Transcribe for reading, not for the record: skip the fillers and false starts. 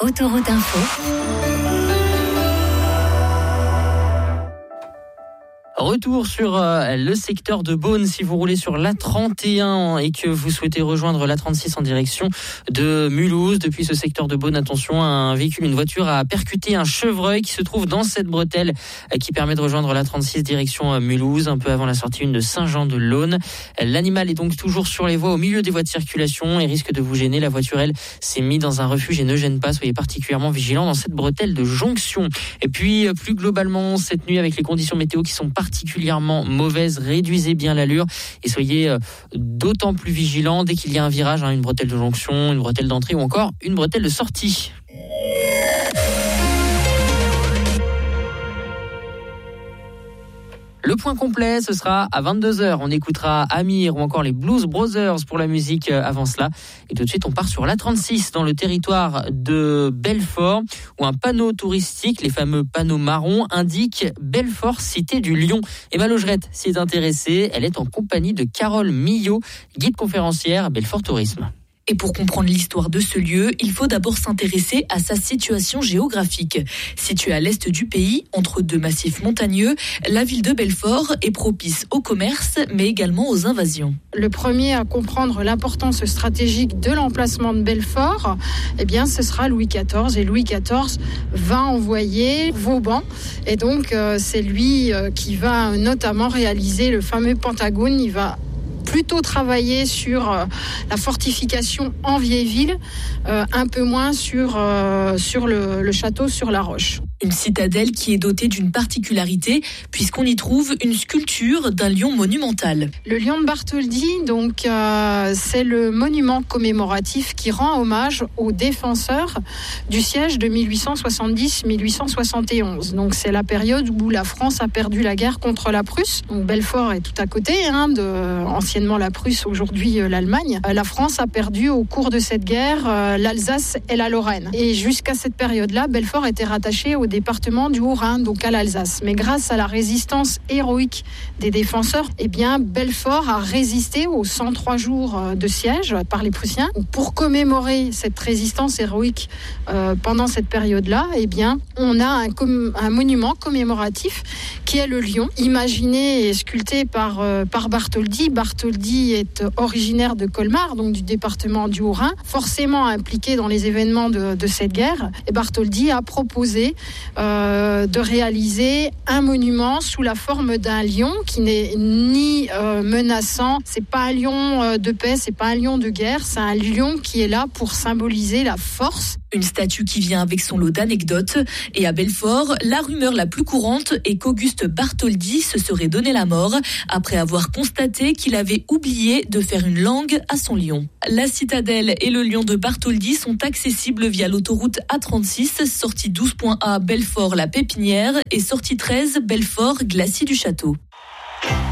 Autoroute Info. Retour sur le secteur de Beaune. Si vous roulez sur l'A31 et que vous souhaitez rejoindre l'A36 en direction de Mulhouse, depuis ce secteur de Beaune, attention, une voiture a percuté un chevreuil qui se trouve dans cette bretelle qui permet de rejoindre l'A36 direction Mulhouse, un peu avant la sortie de Saint-Jean-de-Laune. L'animal est donc toujours sur les voies, au milieu des voies de circulation, et risque de vous gêner. La voiture, elle, s'est mise dans un refuge et ne gêne pas. Soyez particulièrement vigilants dans cette bretelle de jonction. Et puis, plus globalement, cette nuit, avec les conditions météo qui sont particulièrement mauvaises, réduisez bien l'allure et soyez d'autant plus vigilants dès qu'il y a un virage, une bretelle de jonction, une bretelle d'entrée ou encore une bretelle de sortie. Le point complet, ce sera à 22h. On écoutera Amir ou encore les Blues Brothers pour la musique avant cela. Et tout de suite, on part sur l'A36 dans le territoire de Belfort où un panneau touristique, les fameux panneaux marrons, indique Belfort, cité du Lion. Emma Logerette s'y est intéressée. Elle est en compagnie de Carole Millot, guide conférencière à Belfort Tourisme. Et pour comprendre l'histoire de ce lieu, il faut d'abord s'intéresser à sa situation géographique. Située à l'est du pays, entre deux massifs montagneux, la ville de Belfort est propice au commerce, mais également aux invasions. Le premier à comprendre l'importance stratégique de l'emplacement de Belfort, ce sera Louis XIV. Et Louis XIV va envoyer Vauban. Et donc, c'est lui qui va notamment réaliser le fameux Pentagone. Il va plutôt travailler sur la fortification en vieille ville, un peu moins sur le château sur la roche. Une citadelle qui est dotée d'une particularité puisqu'on y trouve une sculpture d'un lion monumental. Le lion de Bartholdi, c'est le monument commémoratif qui rend hommage aux défenseurs du siège de 1870-1871. Donc c'est la période où la France a perdu la guerre contre la Prusse. Donc Belfort est tout à côté, anciennement la Prusse, aujourd'hui l'Allemagne. La France a perdu au cours de cette guerre l'Alsace et la Lorraine. Et jusqu'à cette période-là, Belfort était rattaché au département du Haut-Rhin, donc à l'Alsace. Mais grâce à la résistance héroïque des défenseurs, Belfort a résisté aux 103 jours de siège par les Prussiens. Pour commémorer cette résistance héroïque pendant cette période-là, on a un monument commémoratif qui est le lion, imaginé et sculpté par Bartholdi. Bartholdi est originaire de Colmar, donc du département du Haut-Rhin, forcément impliqué dans les événements de cette guerre. Et Bartholdi a proposé de réaliser un monument sous la forme d'un lion qui n'est ni menaçant, c'est pas un lion de paix, c'est pas un lion de guerre, c'est un lion qui est là pour symboliser la force. Une statue qui vient avec son lot d'anecdotes. Et à Belfort, la rumeur la plus courante est qu'Auguste Bartholdi se serait donné la mort après avoir constaté qu'il avait oublié de faire une langue à son lion. La citadelle et le lion de Bartholdi sont accessibles via l'autoroute A36, sortie 12.A Belfort-La Pépinière et sortie 13 Belfort-Glacis du Château.